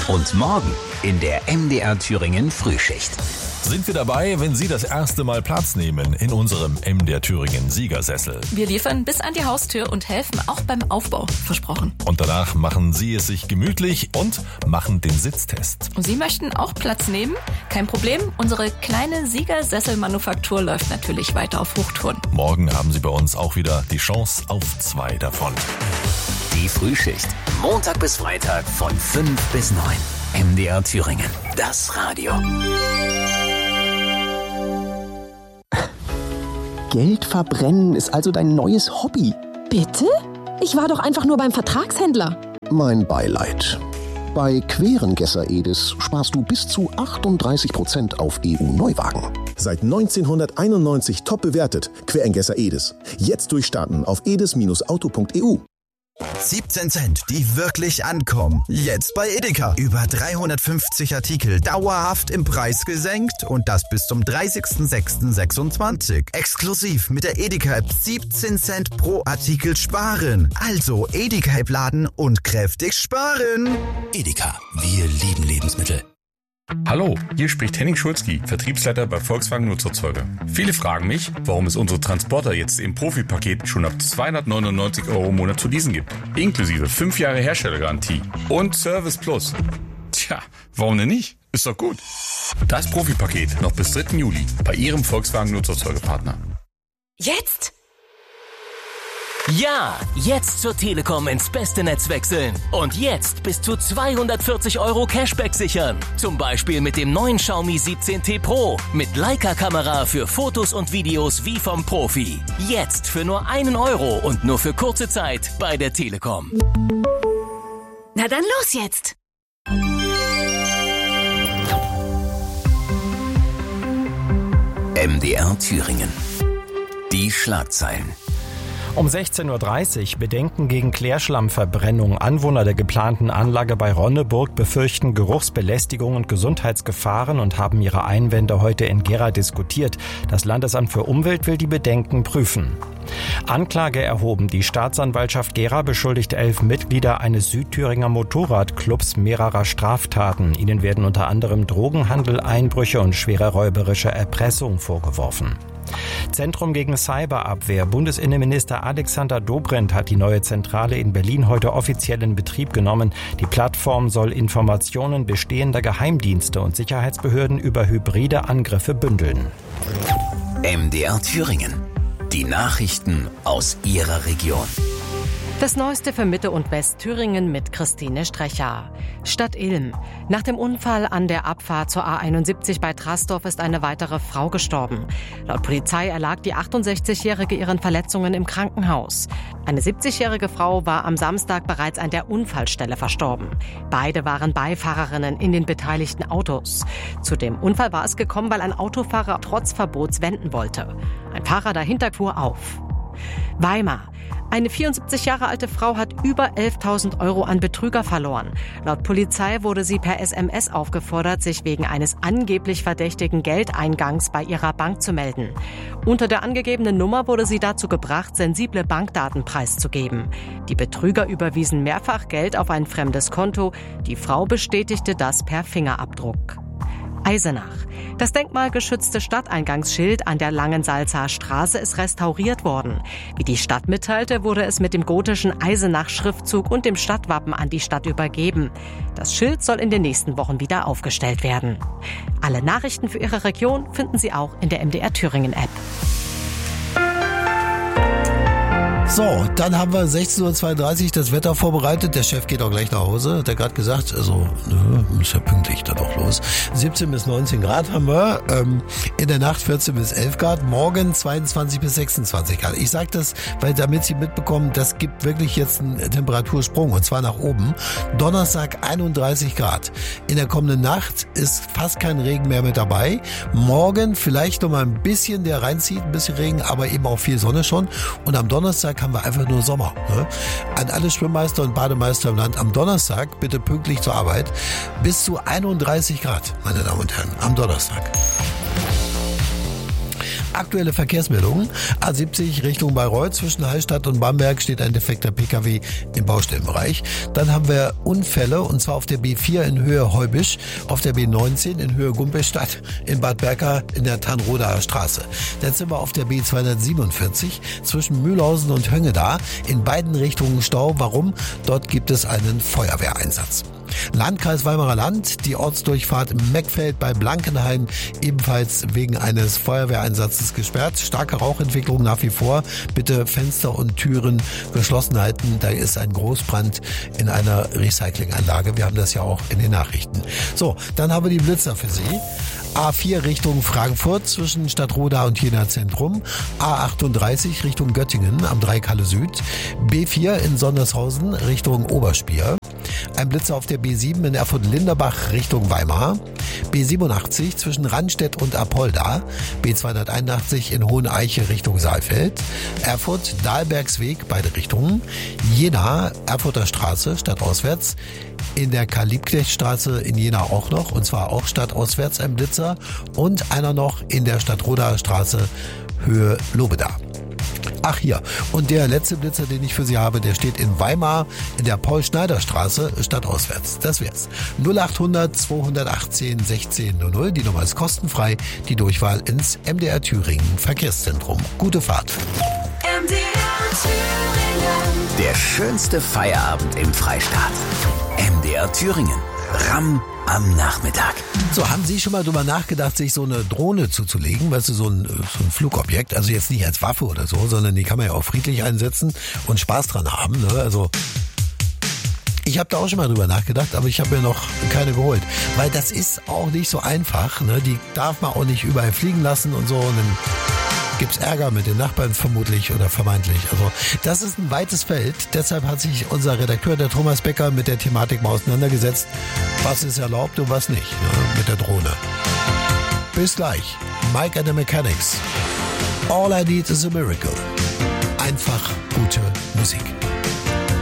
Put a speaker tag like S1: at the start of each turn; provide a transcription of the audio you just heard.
S1: Und morgen in der MDR Thüringen Frühschicht.
S2: Sind wir dabei, wenn Sie das erste Mal Platz nehmen in unserem MDR Thüringen Siegersessel.
S3: Wir liefern bis an die Haustür und helfen auch beim Aufbau, versprochen.
S2: Und danach machen Sie es sich gemütlich und machen den Sitztest.
S3: Und Sie möchten auch Platz nehmen? Kein Problem, unsere kleine Siegersesselmanufaktur läuft natürlich weiter auf Hochtouren.
S2: Morgen haben Sie bei uns auch wieder die Chance auf 2 davon.
S1: Die Frühschicht, Montag bis Freitag von 5 bis 9. MDR Thüringen, das Radio.
S4: Geld verbrennen ist also dein neues Hobby.
S5: Bitte? Ich war doch einfach nur beim Vertragshändler.
S6: Mein Beileid. Bei Querengesser Edis sparst du bis zu 38% auf EU-Neuwagen.
S7: Seit 1991 top bewertet. Querengesser Edis. Jetzt durchstarten auf edis-auto.eu.
S8: 17 Cent, die wirklich ankommen. Jetzt bei Edeka. Über 350 Artikel dauerhaft im Preis gesenkt und das bis zum 30.06.26. Exklusiv mit der Edeka-App 17 Cent pro Artikel sparen. Also Edeka-App laden und kräftig sparen.
S1: Edeka, wir lieben Lebensmittel.
S9: Hallo, hier spricht Henning Schulzki, Vertriebsleiter bei Volkswagen Nutzerzeuger. Viele fragen mich, warum es unsere Transporter jetzt im Profipaket schon ab 299 € im Monat zu leasen gibt. Inklusive 5 Jahre Herstellergarantie und Service Plus. Tja, warum denn nicht? Ist doch gut. Das Profipaket noch bis 3. Juli bei Ihrem Volkswagen Nutzerzeugerpartner.
S10: Jetzt? Ja, jetzt zur Telekom ins beste Netz wechseln. Und jetzt bis zu 240 € Cashback sichern. Zum Beispiel mit dem neuen Xiaomi 17T Pro. Mit Leica-Kamera für Fotos und Videos wie vom Profi. Jetzt für nur 1 € und nur für kurze Zeit bei der Telekom.
S5: Na dann los jetzt!
S1: MDR Thüringen. Die Schlagzeilen.
S11: Um 16.30 Uhr Bedenken gegen Klärschlammverbrennung. Anwohner der geplanten Anlage bei Ronneburg befürchten Geruchsbelästigung und Gesundheitsgefahren und haben ihre Einwände heute in Gera diskutiert. Das Landesamt für Umwelt will die Bedenken prüfen. Anklage erhoben. Die Staatsanwaltschaft Gera beschuldigt 11 Mitglieder eines Südthüringer Motorradclubs mehrerer Straftaten. Ihnen werden unter anderem Drogenhandel, Einbrüche und schwere räuberische Erpressung vorgeworfen. Zentrum gegen Cyberabwehr. Bundesinnenminister Alexander Dobrindt hat die neue Zentrale in Berlin heute offiziell in Betrieb genommen. Die Plattform soll Informationen bestehender Geheimdienste und Sicherheitsbehörden über hybride Angriffe bündeln.
S1: MDR Thüringen. Die Nachrichten aus Ihrer Region.
S12: Das Neueste für Mitte- und Westthüringen mit Christine Strecher. Stadt Ilm. Nach dem Unfall an der Abfahrt zur A71 bei Trastorf ist eine weitere Frau gestorben. Laut Polizei erlag die 68-Jährige ihren Verletzungen im Krankenhaus. Eine 70-jährige Frau war am Samstag bereits an der Unfallstelle verstorben. Beide waren Beifahrerinnen in den beteiligten Autos. Zu dem Unfall war es gekommen, weil ein Autofahrer trotz Verbots wenden wollte. Ein Fahrer dahinter fuhr auf. Weimar. Eine 74 Jahre alte Frau hat über 11.000 € an Betrüger verloren. Laut Polizei wurde sie per SMS aufgefordert, sich wegen eines angeblich verdächtigen Geldeingangs bei ihrer Bank zu melden. Unter der angegebenen Nummer wurde sie dazu gebracht, sensible Bankdaten preiszugeben. Die Betrüger überwiesen mehrfach Geld auf ein fremdes Konto. Die Frau bestätigte das per Fingerabdruck. Eisenach. Das denkmalgeschützte Stadteingangsschild an der Langensalzer Straße ist restauriert worden. Wie die Stadt mitteilte, wurde es mit dem gotischen Eisenach-Schriftzug und dem Stadtwappen an die Stadt übergeben. Das Schild soll in den nächsten Wochen wieder aufgestellt werden. Alle Nachrichten für Ihre Region finden Sie auch in der MDR Thüringen-App.
S13: So, dann haben wir 16.32 Uhr das Wetter vorbereitet. Der Chef geht auch gleich nach Hause. Hat er gerade gesagt, also ist ja pünktlich dann auch los. 17 bis 19 Grad haben wir. In der Nacht 14 bis 11 Grad. Morgen 22 bis 26 Grad. Ich sage das, weil damit Sie mitbekommen, das gibt wirklich jetzt einen Temperatursprung und zwar nach oben. Donnerstag 31 Grad. In der kommenden Nacht ist fast kein Regen mehr mit dabei. Morgen vielleicht noch mal ein bisschen, der reinzieht, ein bisschen Regen, aber eben auch viel Sonne schon. Und am Donnerstag haben wir einfach nur Sommer. Ne? An alle Schwimmmeister und Bademeister im Land, am Donnerstag bitte pünktlich zur Arbeit. Bis zu 31 Grad, meine Damen und Herren, am Donnerstag. Aktuelle Verkehrsmeldungen. A70 Richtung Bayreuth zwischen Hallstatt und Bamberg steht ein defekter Pkw im Baustellenbereich. Dann haben wir Unfälle, und zwar auf der B4 in Höhe Heubisch, auf der B19 in Höhe Gumpelstadt, in Bad Berka in der Tanrodaer Straße. Dann sind wir auf der B247 zwischen Mühlhausen und Höngeda, in beiden Richtungen Stau. Warum? Dort gibt es einen Feuerwehreinsatz. Landkreis Weimarer Land, die Ortsdurchfahrt im Meckfeld bei Blankenheim ebenfalls wegen eines Feuerwehreinsatzes gesperrt. Starke Rauchentwicklung nach wie vor. Bitte Fenster und Türen geschlossen halten. Da ist ein Großbrand in einer Recyclinganlage. Wir haben das ja auch in den Nachrichten. So, dann haben wir die Blitzer für Sie. A4 Richtung Frankfurt zwischen Stadtroda und Jena Zentrum. A38 Richtung Göttingen am Dreikalle Süd. B4 in Sondershausen Richtung Oberspier. Ein Blitzer auf der B7 in Erfurt-Linderbach Richtung Weimar. B87 zwischen Rannstedt und Apolda. B281 in Hoheneiche Richtung Saalfeld. Erfurt, Dahlbergsweg, beide Richtungen. Jena, Erfurter Straße, stadtauswärts. In der Karl-Liebknecht-Straße in Jena auch noch, und zwar auch stadtauswärts ein Blitzer. Und einer noch in der Stadtrodaer Straße, Höhe Lobeda. Ach hier, und der letzte Blitzer, den ich für Sie habe, der steht in Weimar in der Paul-Schneider-Straße, stadtauswärts. Das wär's. 0800 218 1600, die Nummer ist kostenfrei, die Durchwahl ins MDR Thüringen Verkehrszentrum. Gute Fahrt.
S1: MDR Thüringen. Der schönste Feierabend im Freistaat. MDR Thüringen. Ramm am Nachmittag.
S13: So, haben Sie schon mal drüber nachgedacht, sich so eine Drohne zuzulegen? Weißt du, so ein Flugobjekt, also jetzt nicht als Waffe oder so, sondern die kann man ja auch friedlich einsetzen und Spaß dran haben, ne? Also ich habe da auch schon mal drüber nachgedacht, aber ich habe mir noch keine geholt. Weil das ist auch nicht so einfach, ne? Die darf man auch nicht überall fliegen lassen und so. Und dann gibt's Ärger mit den Nachbarn vermutlich oder vermeintlich. Also das ist ein weites Feld. Deshalb hat sich unser Redakteur, der Thomas Becker, mit der Thematik mal auseinandergesetzt. Was ist erlaubt und was nicht, ne? Mit der Drohne. Bis gleich. Mike and the Mechanics. All I Need is a Miracle. Einfach gute Musik.